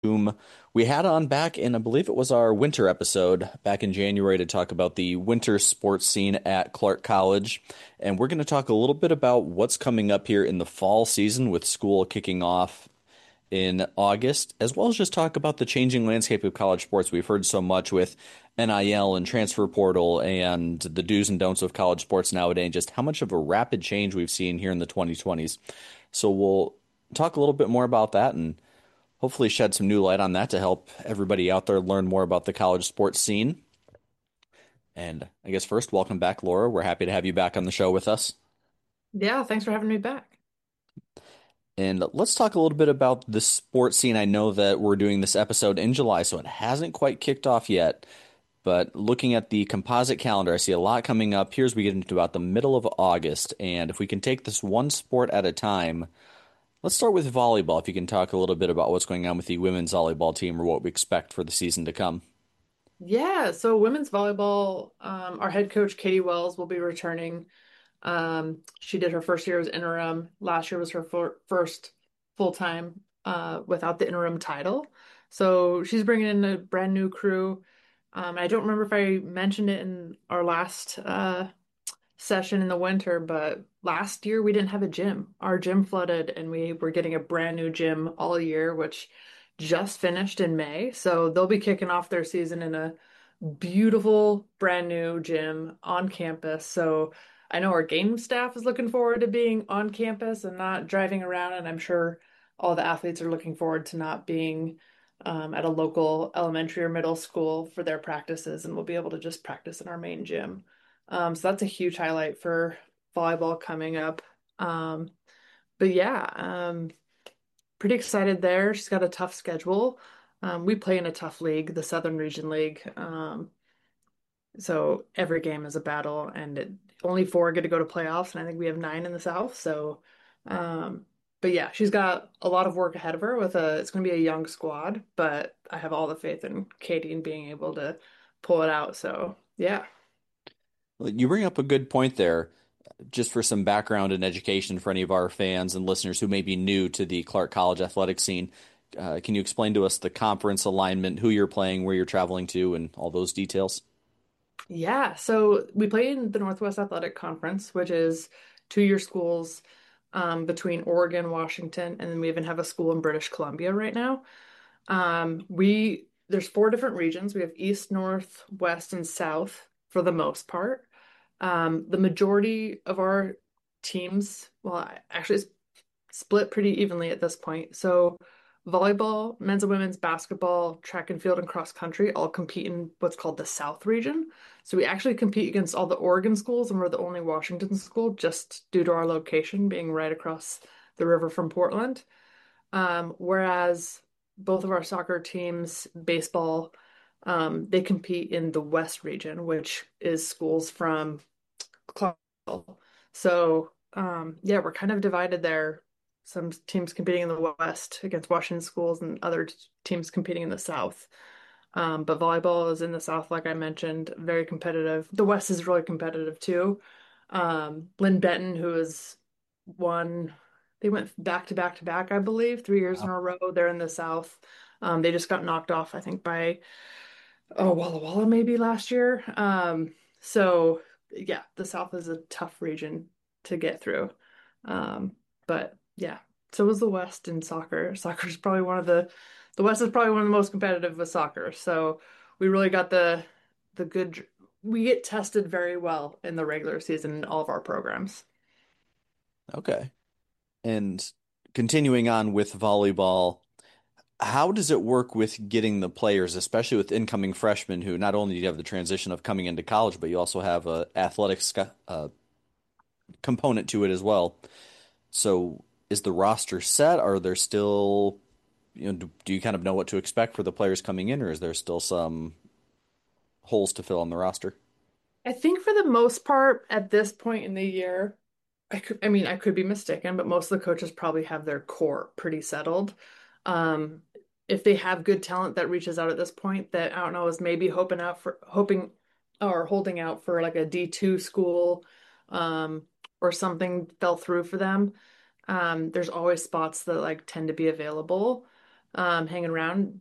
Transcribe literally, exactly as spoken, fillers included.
whom we had on back in, I believe it was our winter episode back in January to talk about the winter sports scene at Clark College. And we're going to talk a little bit about what's coming up here in the fall season with school kicking off in August, as well as just talk about the changing landscape of college sports. We've heard so much with N I L and transfer portal and the do's and don'ts of college sports nowadays, just how much of a rapid change we've seen here in the twenty twenties. So we'll talk a little bit more about that and hopefully shed some new light on that to help everybody out there learn more about the college sports scene. And I guess first, welcome back, Laura. We're happy to have you back on the show with us. Yeah, thanks for having me back. And let's talk a little bit about the sports scene. I know that we're doing this episode in July, so it hasn't quite kicked off yet. But looking at the composite calendar, I see a lot coming up. Here's we get into about the middle of August. And if we can take this one sport at a time, let's start with volleyball. If you can talk a little bit about what's going on with the women's volleyball team or what we expect for the season to come. Yeah, so women's volleyball, um, our head coach Katie Wells will be returning. Um, she did her first year as interim. Last year was her fir first full time uh, without the interim title. So she's bringing in a brand new crew. Um, I don't remember if I mentioned it in our last uh, session in the winter, but last year we didn't have a gym. Our gym flooded and we were getting a brand new gym all year, which just finished in May. So they'll be kicking off their season in a beautiful brand new gym on campus. So I know our game staff is looking forward to being on campus and not driving around, and I'm sure all the athletes are looking forward to not being um, at a local elementary or middle school for their practices, and we'll be able to just practice in our main gym. Um, so that's a huge highlight for volleyball coming up. Um, but yeah, um, pretty excited there. She's got a tough schedule. Um, we play in a tough league, the Southern Region League. Um, so every game is a battle, and it, only four get to go to playoffs, and I think we have nine in the South. So, um, but yeah, she's got a lot of work ahead of her with a, it's going to be a young squad, but I have all the faith in Katie and being able to pull it out. So yeah. You bring up a good point there, just for some background and education for any of our fans and listeners who may be new to the Clark College athletic scene. Uh, can you explain to us the conference alignment, who you're playing, where you're traveling to, and all those details? Yeah, so we play in the Northwest Athletic Conference, which is two-year schools um, between Oregon, Washington, and then we even have a school in British Columbia right now. Um, we there's four different regions. We have East, North, West, and South for the most part. Um, the majority of our teams, well, actually, it's split pretty evenly at this point. So volleyball, men's and women's basketball, track and field, and cross country all compete in what's called the South region. So we actually compete against all the Oregon schools, and we're the only Washington school just due to our location being right across the river from Portland. Um, whereas both of our soccer teams, baseball, um, they compete in the West region, which is schools from Clarksville. So, um, yeah, we're kind of divided there. Some teams competing in the West against Washington schools and other t- teams competing in the South. Um, but volleyball is in the South, like I mentioned, very competitive. The West is really competitive too. Um, Lynn Benton, who has won, they went back to back to back, I believe, three years in Wow. a row. They're in the South. Um, they just got knocked off, I think, by oh, Walla Walla maybe last year. Um, so yeah, the South is a tough region to get through. Um, but yeah, so was the West in soccer. Soccer is probably one of the the West is probably one of the most competitive with soccer. So we really got the the good we get tested very well in the regular season in all of our programs. Okay. And continuing on with volleyball, how does it work with getting the players, especially with incoming freshmen who not only do you have the transition of coming into college, but you also have a athletics uh, component to it as well. So is the roster set? Are there still, you know, do, do you kind of know what to expect for the players coming in, or is there still some holes to fill on the roster? I think for the most part at this point in the year, I could, I mean, I could be mistaken, but most of the coaches probably have their core pretty settled. Um, if they have good talent that reaches out at this point, that I don't know is maybe hoping out for hoping or holding out for like a D two school, um, or something fell through for them. Um, there's always spots that like tend to be available. um, hanging around.